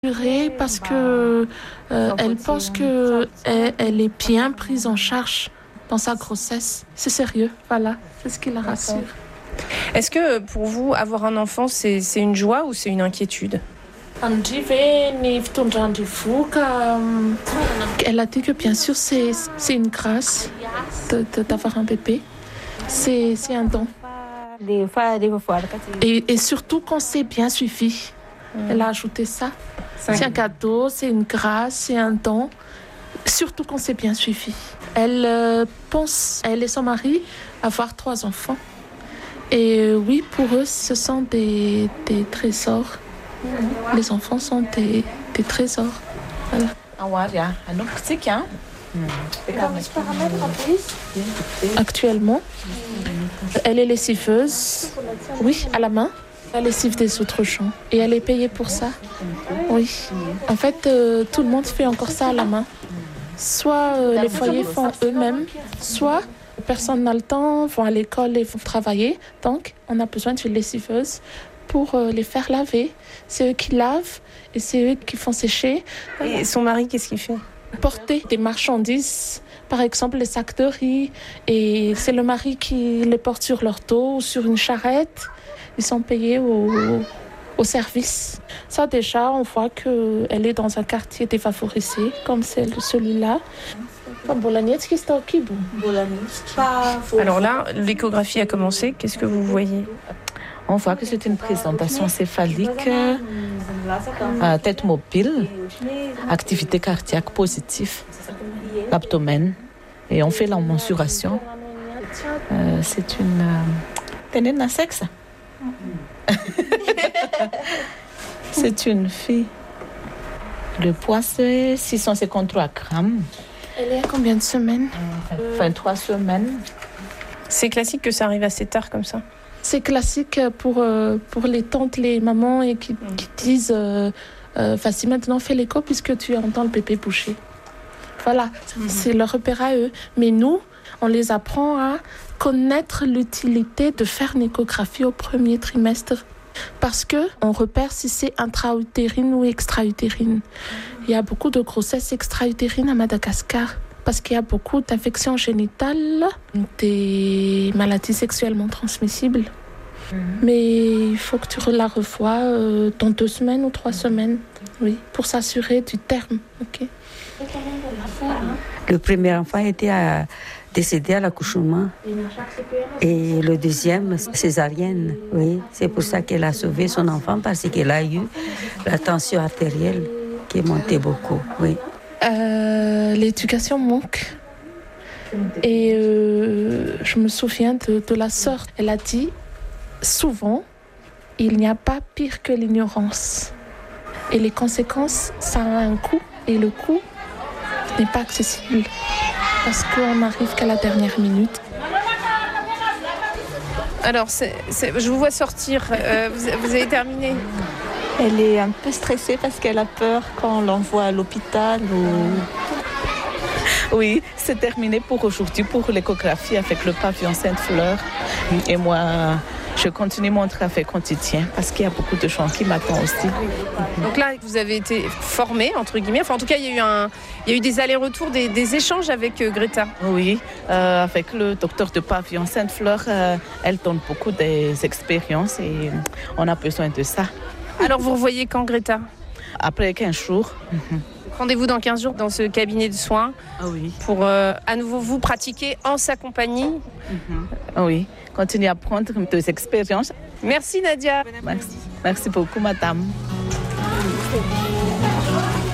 Parce que elle pense que elle est bien prise en charge dans sa grossesse. C'est sérieux, voilà, c'est ce qui la rassure. Est-ce que pour vous, avoir un enfant, c'est une joie ou c'est une inquiétude? Elle a dit que bien sûr c'est une grâce d'avoir un bébé. C'est un don. Et surtout quand c'est bien suivi. Elle a ajouté ça. C'est un cadeau, c'est une grâce, c'est un don. Surtout quand c'est bien suivi. Elle pense, elle et son mari, avoir 3 enfants. Et oui, pour eux, ce sont des trésors. Les enfants sont des trésors. Voilà. Actuellement, elle est lessiveuse, oui, à la main. Elle lessive des autres gens et elle est payée pour ça. Oui. En fait, tout le monde fait encore ça à la main. Soit les foyers font eux-mêmes, soit personne n'a le temps, vont à l'école et vont travailler. Donc, on a besoin d'une lessiveuse pour les faire laver. C'est eux qui lavent et c'est eux qui font sécher. Et son mari, qu'est-ce qu'il fait? Porter des marchandises, par exemple les sacs de riz. Et c'est le mari qui les porte sur leur dos ou sur une charrette. Ils sont payés au service. Ça déjà, on voit qu'elle est dans un quartier défavorisé, comme celui-là. Alors là, l'échographie a commencé. Qu'est-ce que vous voyez? On voit que c'est une présentation céphalique, tête mobile, activité cardiaque positive, l'abdomen. Et on fait la mensuration. C'est une... Tenez un sexe. C'est une fille. Le poids, c'est 653 grammes. Elle est à combien de semaines? 23 semaines. C'est classique que ça arrive assez tard comme ça? C'est classique pour les tantes, les mamans et qui disent vas-y maintenant fais l'écho puisque tu entends le bébé bouger. Voilà, c'est leur repère à eux. Mais nous, on les apprend à connaître l'utilité de faire une échographie au premier trimestre. Parce qu'on repère si c'est intra-utérine ou extra-utérine. Il y a beaucoup de grossesses extra-utérines à Madagascar. Parce qu'il y a beaucoup d'infections génitales, des maladies sexuellement transmissibles. Mais il faut que tu la revoies dans 2 semaines ou 3 semaines, oui, pour s'assurer du terme. Okay. Le premier enfant était décédé à l'accouchement et le deuxième, césarienne. Oui, c'est pour ça qu'elle a sauvé son enfant parce qu'elle a eu la tension artérielle qui est montée beaucoup. Oui. L'éducation manque. Et je me souviens de la sœur. Elle a dit souvent, il n'y a pas pire que l'ignorance. Et les conséquences, ça a un coût. Et le coût n'est pas accessible. Parce qu'on n'arrive qu'à la dernière minute. Alors, je vous vois sortir. Vous avez terminé? Elle est un peu stressée parce qu'elle a peur quand on l'envoie à l'hôpital. Oui, c'est terminé pour aujourd'hui, pour l'échographie avec le pavillon Sainte-Fleur. Et moi, je continue mon travail quotidien parce qu'il y a beaucoup de gens qui m'attendent aussi. Donc là, vous avez été formée, entre guillemets. Enfin, en tout cas, il y a eu des allers-retours, des échanges avec Greta. Oui, avec le docteur de pavillon Sainte-Fleur, elle donne beaucoup d'expériences et on a besoin de ça. Alors, vous revoyez quand Greta? Après 15 jours. Rendez-vous dans 15 jours dans ce cabinet de soins pour à nouveau vous pratiquer en sa compagnie. Oui, continuer à prendre des expériences. Merci Nadia. Merci beaucoup madame.